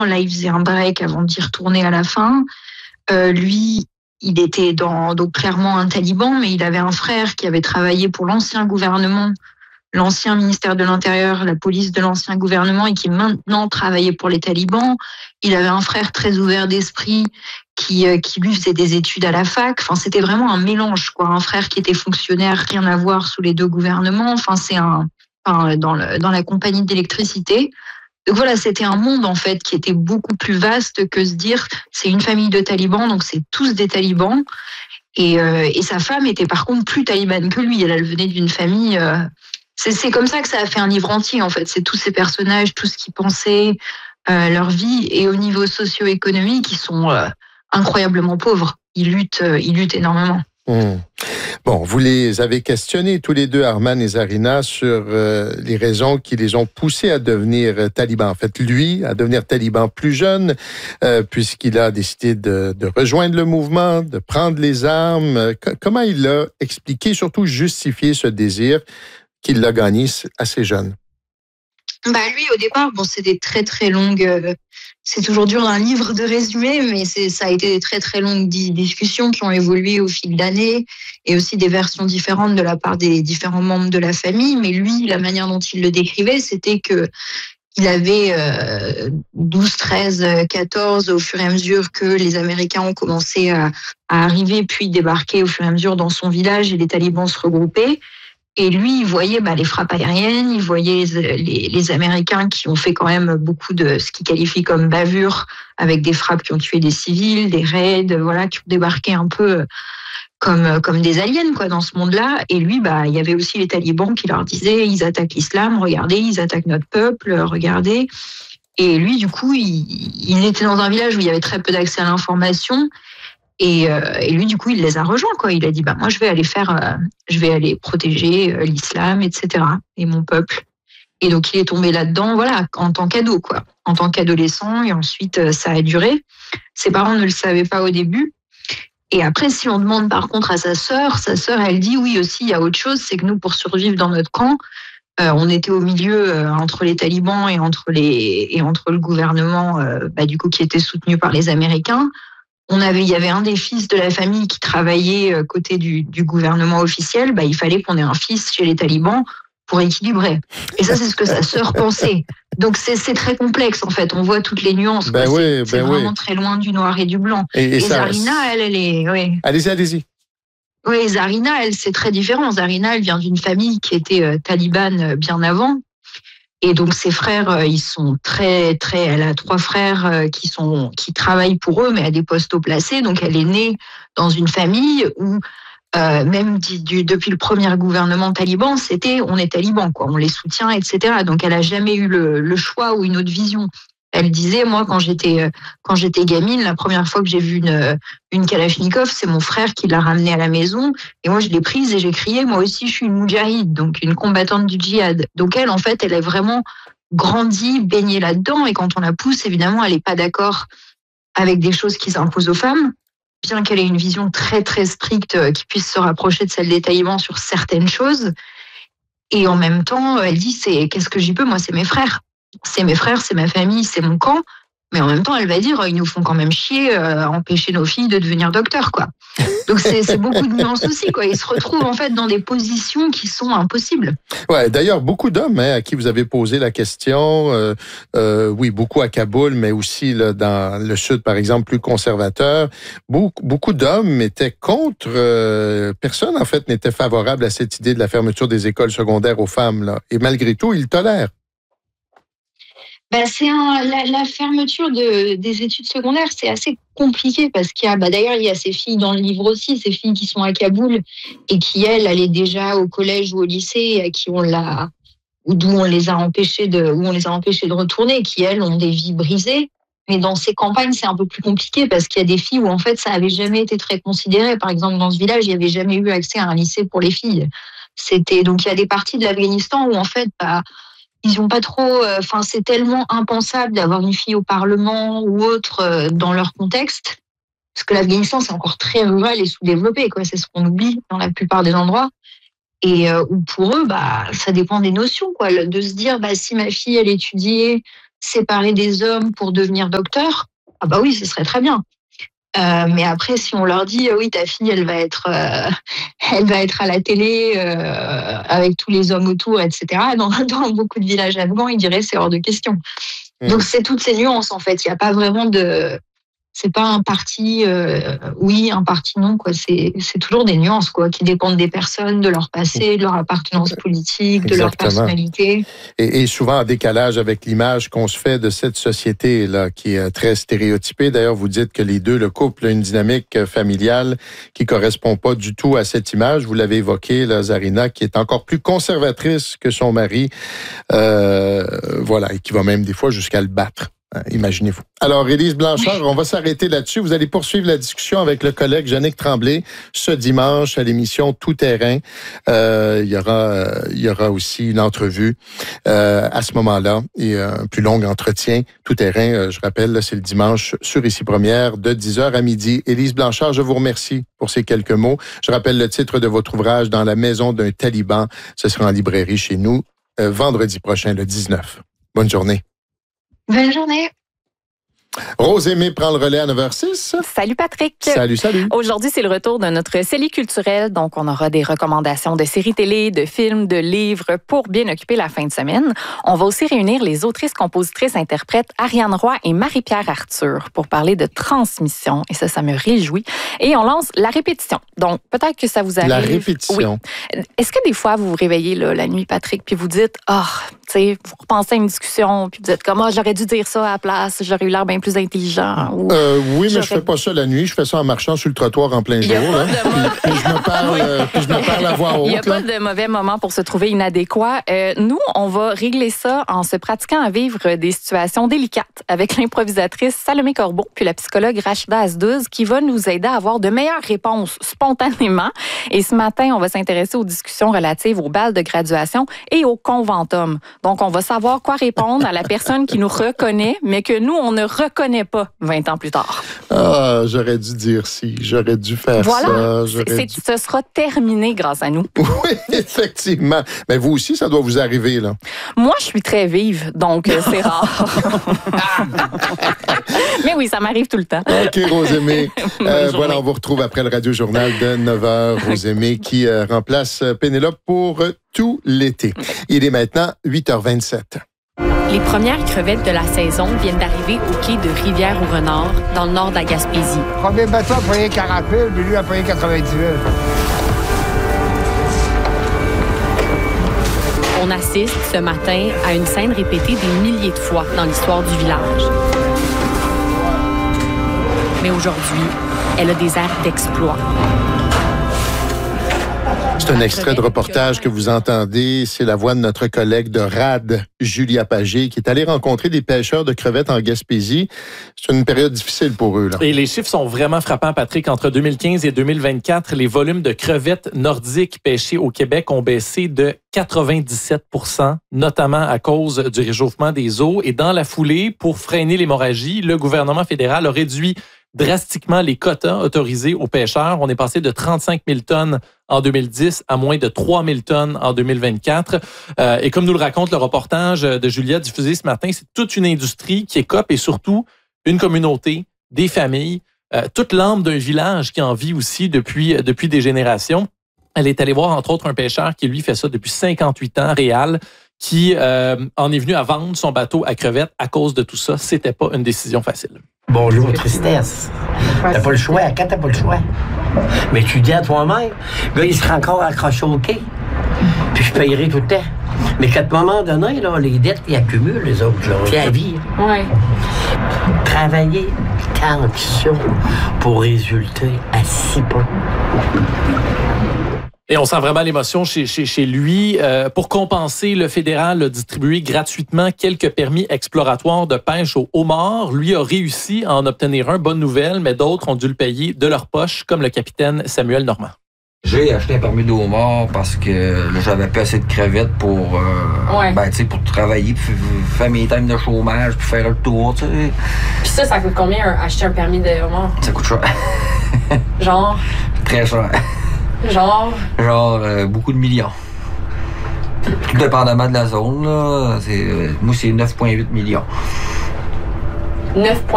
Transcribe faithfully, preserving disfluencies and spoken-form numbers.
Là, il faisait un break avant d'y retourner à la fin. Euh, lui, il était dans, donc clairement un taliban, mais il avait un frère qui avait travaillé pour l'ancien gouvernement, l'ancien ministère de l'Intérieur, la police de l'ancien gouvernement, et qui maintenant travaillait pour les talibans. Il avait un frère très ouvert d'esprit qui, euh, qui lui faisait des études à la fac. Enfin, c'était vraiment un mélange, quoi. Un frère qui était fonctionnaire, rien à voir sous les deux gouvernements. Enfin, c'est un, enfin, dans, le, dans la compagnie d'électricité. Donc voilà, c'était un monde en fait qui était beaucoup plus vaste que se dire c'est une famille de talibans, donc c'est tous des talibans. Et, euh, et sa femme était par contre plus talibane que lui. Elle, elle venait d'une famille. Euh, c'est, c'est comme ça que ça a fait un livre entier en fait. C'est tous ces personnages, tout ce qu'ils pensaient, euh, leur vie, et au niveau socio-économique, ils sont euh, incroyablement pauvres. Ils luttent, euh, ils luttent énormément. Mmh. Bon, vous les avez questionnés tous les deux, Arman et Zarina, sur euh, les raisons qui les ont poussés à devenir euh, talibans. En fait, lui, à devenir taliban plus jeune, euh, puisqu'il a décidé de, de rejoindre le mouvement, de prendre les armes. Euh, c- comment il a expliqué, surtout justifié ce désir qu'il l'a gagné assez jeune? Bah lui, au départ, bon, c'est des très très longues. Euh, c'est toujours dur d'un livre de résumé, mais c'est ça a été des très très longues di- discussions qui ont évolué au fil d'années, et aussi des versions différentes de la part des différents membres de la famille. Mais lui, la manière dont il le décrivait, c'était que il avait euh, douze, treize, quatorze au fur et à mesure que les Américains ont commencé à, à arriver, puis débarquer au fur et à mesure dans son village, et les talibans se regroupaient. Et lui, il voyait bah, les frappes aériennes, il voyait les, les, les Américains qui ont fait quand même beaucoup de ce qu'il qualifie comme bavure, avec des frappes qui ont tué des civils, des raids, voilà, qui ont débarqué un peu comme, comme des aliens quoi, dans ce monde-là. Et lui, bah, il y avait aussi les talibans qui leur disaient, ils attaquent l'islam, regardez, ils attaquent notre peuple, regardez. Et lui, du coup, il, il était dans un village où il y avait très peu d'accès à l'information. Et, euh, et lui, du coup, il les a rejoints, quoi. Il a dit, bah, moi, je vais aller faire, euh, je vais aller protéger euh, l'islam, et cetera, et mon peuple. Et donc, il est tombé là-dedans, voilà, en tant qu'ado, quoi, en tant qu'adolescent. Et ensuite, euh, ça a duré. Ses parents ne le savaient pas au début. Et après, si on demande par contre à sa sœur, sa sœur, elle dit, oui, aussi, il y a autre chose, c'est que nous, pour survivre dans notre camp, euh, on était au milieu euh, entre les talibans et entre les et entre le gouvernement, euh, bah, du coup, qui était soutenu par les Américains. On avait, il y avait un des fils de la famille qui travaillait côté du, du gouvernement officiel. Bah, il fallait qu'on ait un fils chez les talibans pour équilibrer. Et ça, c'est ce que sa sœur pensait. Donc, c'est, c'est très complexe, en fait. On voit toutes les nuances. Ben quoi. oui, c'est ben c'est vraiment oui. très loin du noir et du blanc. Et, et Et ça, Zarina, elle, elle est... Oui, allez-y, allez-y. oui, Zarina, elle, c'est très différent. Zarina, elle vient d'une famille qui était euh, talibane euh, bien avant. Et donc ses frères, euh, ils sont très, très. Elle a trois frères euh, qui sont qui travaillent pour eux, mais à des postes haut placés. Donc elle est née dans une famille où euh, même du, du, depuis le premier gouvernement taliban, c'était on est taliban, quoi, on les soutient, et cetera. Donc elle a jamais eu le, le choix ou une autre vision. Elle disait, moi, quand j'étais quand j'étais gamine, la première fois que j'ai vu une une Kalachnikov, c'est mon frère qui l'a ramenée à la maison, et moi je l'ai prise et j'ai crié, moi aussi je suis une moudjahide, donc une combattante du djihad. Donc elle, en fait, elle a vraiment grandi, baignée là-dedans, et quand on la pousse, évidemment, elle n'est pas d'accord avec des choses qui s'imposent aux femmes, bien qu'elle ait une vision très très stricte qui puisse se rapprocher de celle des talibans sur certaines choses. Et en même temps, elle dit, c'est qu'est-ce que j'y peux, moi, c'est mes frères. C'est mes frères, c'est ma famille, c'est mon camp. Mais en même temps, elle va dire, ils nous font quand même chier euh, à empêcher nos filles de devenir docteurs, quoi. Donc c'est, c'est beaucoup de nuances aussi, quoi. Ils se retrouvent en fait dans des positions qui sont impossibles. Ouais, d'ailleurs, beaucoup d'hommes hein, à qui vous avez posé la question, euh, euh, oui, beaucoup à Kaboul, mais aussi là, dans le sud, par exemple, plus conservateur. Beaucoup, beaucoup d'hommes étaient contre. Euh, personne, en fait, n'était favorable à cette idée de la fermeture des écoles secondaires aux femmes, là. Et malgré tout, ils tolèrent. Ben, c'est un, la, la fermeture de, des études secondaires, c'est assez compliqué parce qu'il y a, bah, d'ailleurs, il y a ces filles dans le livre aussi, ces filles qui sont à Kaboul et qui, elles, allaient déjà au collège ou au lycée et à qui on l'a, ou d'où on les a empêchées de, où on les a empêchées de retourner, qui, elles, ont des vies brisées. Mais dans ces campagnes, c'est un peu plus compliqué parce qu'il y a des filles où, en fait, ça avait jamais été très considéré. Par exemple, dans ce village, il n'y avait jamais eu accès à un lycée pour les filles. C'était, donc, il y a des parties de l'Afghanistan où, en fait, bah, ils n'ont pas trop. Enfin, euh, c'est tellement impensable d'avoir une fille au Parlement ou autre euh, dans leur contexte, parce que l'Afghanistan c'est encore très rural et sous-développé, quoi. C'est ce qu'on oublie dans la plupart des endroits. Et euh, où pour eux, bah, ça dépend des notions, quoi. De se dire, bah, si ma fille elle étudiait séparer des hommes pour devenir docteur, ah bah oui, ce serait très bien. Euh, mais après, si on leur dit, oui, ta fille, elle va être, euh, elle va être à la télé euh, avec tous les hommes autour, et cetera. Dans, dans beaucoup de villages afghans, ils diraient c'est hors de question. Mmh. Donc c'est toutes ces nuances en fait. Il n'y a pas vraiment de, c'est pas un parti euh, oui, un parti non quoi. C'est c'est toujours des nuances quoi, qui dépendent des personnes, de leur passé, de leur appartenance politique, de Exactement. Leur personnalité. Et, et souvent en décalage avec l'image qu'on se fait de cette société là, qui est très stéréotypée. D'ailleurs, vous dites que les deux, le couple, a une dynamique familiale qui correspond pas du tout à cette image. Vous l'avez évoqué, là, Zarina, qui est encore plus conservatrice que son mari, euh, voilà, et qui va même des fois jusqu'à le battre. Imaginez-vous. Alors, Élise Blanchard, on va s'arrêter là-dessus. Vous allez poursuivre la discussion avec le collègue Yannick Tremblay ce dimanche à l'émission Tout Terrain. Euh, il y aura, euh, il y aura aussi une entrevue euh, à ce moment-là et un plus long entretien. Tout Terrain, euh, je rappelle, là, c'est le dimanche sur Ici Première de dix heures à midi. Élise Blanchard, je vous remercie pour ces quelques mots. Je rappelle le titre de votre ouvrage, Dans la maison d'un taliban. Ce sera en librairie chez nous euh, vendredi prochain, le dix-neuf. Bonne journée. Bonne journée. Rose-Aimée prend le relais à neuf heures six. Salut Patrick. Salut, salut. Aujourd'hui, c'est le retour de notre C E L I culturel. Donc, on aura des recommandations de séries télé, de films, de livres pour bien occuper la fin de semaine. On va aussi réunir les autrices, compositrices, interprètes Ariane Roy et Marie-Pierre Arthur pour parler de transmission. Et ça, ça me réjouit. Et on lance la répétition. Donc, peut-être que ça vous arrive. La répétition. Oui. Est-ce que des fois, vous vous réveillez là, la nuit, Patrick, puis vous dites, ah, oh, tu sais, vous repensez à une discussion, puis vous dites, comment oh, j'aurais dû dire ça à la place, j'aurais eu l'air bien plus intelligent. Ou euh, oui, mais je fais pas ça la nuit. Je fais ça en marchant sur le trottoir en plein jour. Là. Puis, puis, je me parle, euh, puis je me parle à voix haute. Il n'y a pas de mauvais moment pour se trouver inadéquat. Euh, nous, on va régler ça en se pratiquant à vivre des situations délicates avec l'improvisatrice Salomé Corbeau puis la psychologue Rachida Asdouz qui va nous aider à avoir de meilleures réponses spontanément. Et ce matin, on va s'intéresser aux discussions relatives au bal de graduation et au conventum. Donc, on va savoir quoi répondre à la personne qui nous reconnaît, mais que nous, on ne reconnaît pas vingt ans plus tard. Ah, j'aurais dû dire si, j'aurais dû faire voilà. ça. C'est, dû... Ce sera terminé grâce à nous. Oui, effectivement. Mais vous aussi, ça doit vous arriver, là. Moi, je suis très vive, donc euh, c'est rare. Mais oui, ça m'arrive tout le temps. OK, Rose-Aimée. euh, voilà, on vous retrouve après le Radio-Journal de neuf heures. Rose-Aimée qui euh, remplace Pénélope pour euh, tout l'été. Il est maintenant huit heures vingt-sept. Les premières crevettes de la saison viennent d'arriver au quai de Rivière-au-Renard, dans le nord de la Gaspésie. Le premier bateau a payé quarante mille, puis lui a payé quatre-vingt-dix mille. On assiste ce matin à une scène répétée des milliers de fois dans l'histoire du village. Mais aujourd'hui, elle a des airs d'exploit. C'est un extrait de reportage que vous entendez. C'est la voix de notre collègue de R A D, Julia Pagé, qui est allée rencontrer des pêcheurs de crevettes en Gaspésie. C'est une période difficile pour eux, là. Et les chiffres sont vraiment frappants, Patrick. Entre deux mille quinze et deux mille vingt-quatre, les volumes de crevettes nordiques pêchées au Québec ont baissé de quatre-vingt-dix-sept pour cent, notamment à cause du réchauffement des eaux. Et dans la foulée, pour freiner l'hémorragie, le gouvernement fédéral a réduit drastiquement les quotas autorisés aux pêcheurs. On est passé de trente-cinq mille tonnes en deux mille dix à moins de trois mille tonnes en deux mille vingt-quatre. Euh, et comme nous le raconte le reportage de Julia diffusé ce matin, c'est toute une industrie qui écope et surtout une communauté, des familles, euh, toute l'âme d'un village qui en vit aussi depuis, depuis des générations. Elle est allée voir entre autres un pêcheur qui lui fait ça depuis cinquante-huit ans, Réal, qui euh, en est venu à vendre son bateau à crevettes à cause de tout ça. C'était pas une décision facile. Bonjour, tristesse. T'as pas le choix. Quand t'as pas le choix? Mais tu dis à toi-même, là, il sera encore accroché au quai. Puis je payerai tout le temps. Mais qu'à un moment donné, là, les dettes, ils accumulent, les autres. Là. Puis à vie. Ouais. Travailler attention pour résulter à si peu. Et on sent vraiment l'émotion chez, chez, chez lui. Euh, pour compenser, le fédéral a distribué gratuitement quelques permis exploratoires de pêche au homard. Lui a réussi à en obtenir un, bonne nouvelle, mais d'autres ont dû le payer de leur poche, comme le capitaine Samuel Normand. J'ai acheté un permis de homard parce que là, j'avais pas assez de crevettes pour, euh, ouais. ben, pour travailler, puis faire mes times de chômage, puis faire le tour. T'sais. Puis ça, ça coûte combien un, acheter un permis de homard? Ça coûte cher. Genre? Très cher. Genre? Genre euh, beaucoup de millions. Tout dépendamment de la zone, là, c'est, moi, c'est neuf virgule huit millions. neuf